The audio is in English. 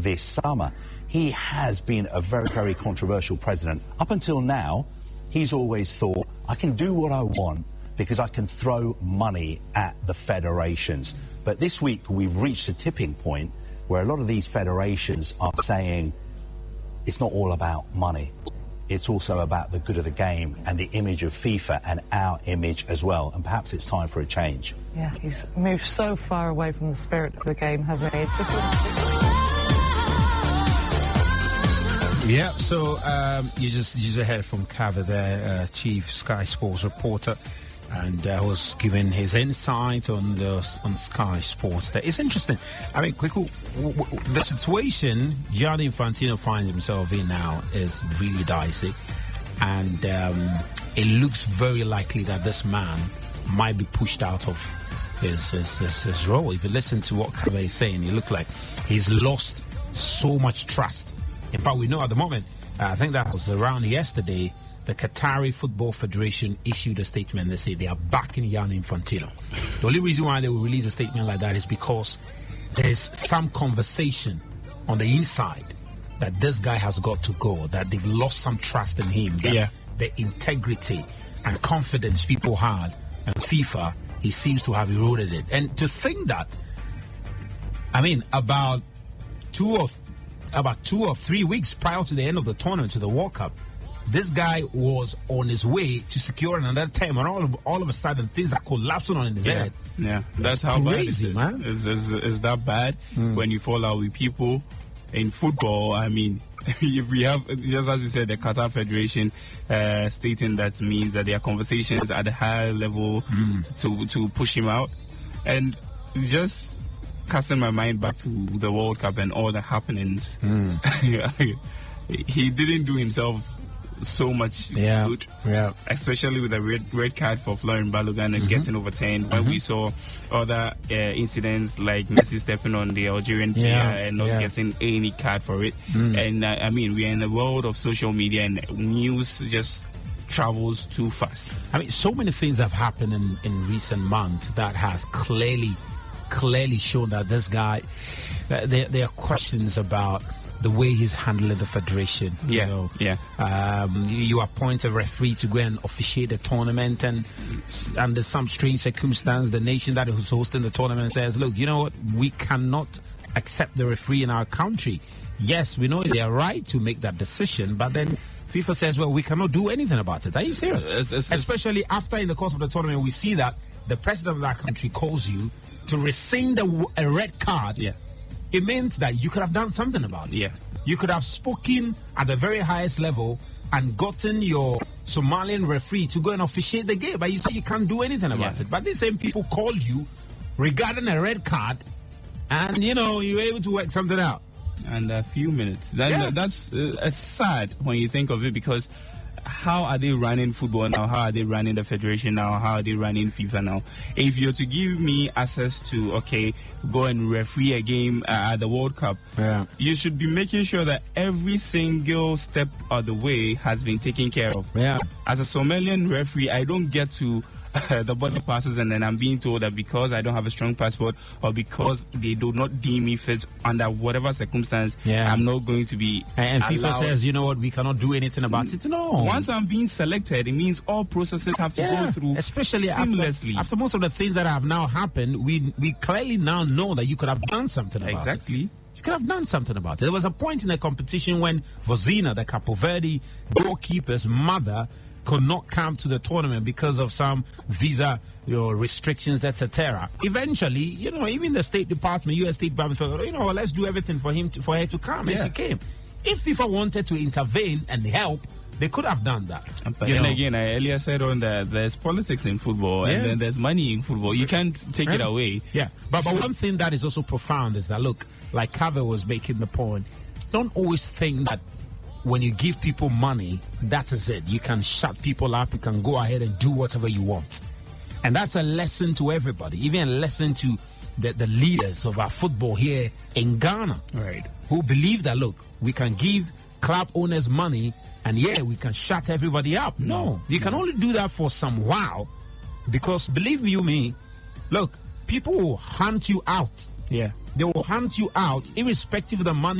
this summer. He has been a very, very controversial president. Up until now, he's always thought, I can do what I want because I can throw money at the federations. But this week, we've reached a tipping point where a lot of these federations are saying it's not all about money. It's also about the good of the game and the image of FIFA and our image as well. And perhaps it's time for a change. Yeah, he's moved so far away from the spirit of the game, hasn't he? Yeah, so you just heard from Kava there, Chief Sky Sports reporter, and was giving his insight on Sky Sports there. It's interesting. I mean, the situation Gianni Infantino finds himself in now is really dicey, and it looks very likely that this man might be pushed out of his role. If you listen to what Kava is saying, it looks like he's lost so much trust. In fact, we know at the moment, I think that was around yesterday, the Qatari Football Federation issued a statement. They say they are backing Gianni Infantino. The only reason why they will release a statement like that is because there's some conversation on the inside that this guy has got to go, that they've lost some trust in him, that the integrity and confidence people had in FIFA, he seems to have eroded it. And to think that, I mean, about 2 or 3 weeks prior to the end of the tournament, to the World Cup, this guy was on his way to securing another time, and all of a sudden things are collapsing on his head. Yeah, that's how crazy, bad man. Is that bad when you fall out with people in football? I mean, if we have, just as you said, the Qatar Federation stating that means that there are conversations at a higher level to push him out, and just casting my mind back to the World Cup and all the happenings, he didn't do himself so much good, especially with the red card for Florian Balogun and getting overturned. When we saw other incidents like Messi stepping on the Algerian player and not getting any card for it. And I mean, we're in a world of social media and news just travels too fast. I mean, so many things have happened in recent months that has clearly shown that this guy, there are questions about the way he's handling the federation. You appoint a referee to go and officiate the tournament, and under some strange circumstance, the nation that is hosting the tournament says, look, you know what, we cannot accept the referee in our country. Yes, we know they are right to make that decision, but then FIFA says, well, we cannot do anything about it. Are you serious? Especially after, in the course of the tournament, we see that the president of that country calls you to rescind a red card. It means that you could have done something about it. You could have spoken at the very highest level and gotten your Somalian referee to go and officiate the game. But you say you can't do anything about it. But these same people called you regarding a red card, and, you know, you were able to work something out. And a few minutes. That's it's sad when you think of it, because how are they running football now? How are they running the federation now? How are they running FIFA now? If you're to give me access to, go and referee a game at the World Cup, you should be making sure that every single step of the way has been taken care of. As a Somalian referee, I don't get to the border passes and then I'm being told that because I don't have a strong passport or because they do not deem me fit under whatever circumstance, I'm not going to be and allowed. FIFA says, you know what, we cannot do anything about it. No. Once I'm being selected, it means all processes have to go through especially seamlessly. After most of the things that have now happened, we clearly now know that you could have done something about it. Exactly. You could have done something about it. There was a point in the competition when Vozina, the Capo Verde goalkeeper's mother, could not come to the tournament because of some visa restrictions, etc. Eventually, even the State Department, U.S. State Department, said, let's do everything for her to come, and she came. If FIFA wanted to intervene and help, they could have done that. But then again, I earlier said on that there's politics in football and then there's money in football. You can't take it away. But one thing that is also profound is that, look, like Kave was making the point, don't always think that when you give people money, that is it. You can shut people up. You can go ahead and do whatever you want. And that's a lesson to everybody, even a lesson to the leaders of our football here in Ghana, who believe that, look, we can give club owners money and we can shut everybody up. No, you can only do that for some while, because believe you me, look, people will hunt you out. They will hunt you out irrespective of the money